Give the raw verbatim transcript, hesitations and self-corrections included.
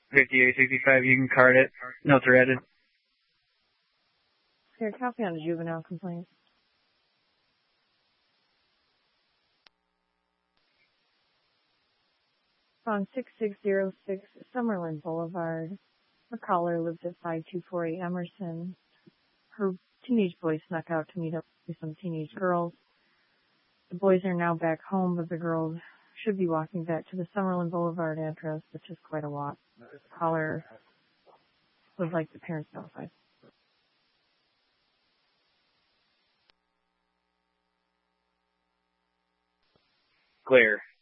fifty-eight sixty-five, you can card it. Notes are added. Here, copy on the juvenile complaint. On six six zero six Summerlin Boulevard, a caller lives at five two four eight Emerson. Her teenage boy snuck out to meet up with some teenage girls. The boys are now back home, but the girls should be walking back to the Summerlin Boulevard address, which is quite a walk. The caller would like the parents notified. Clear.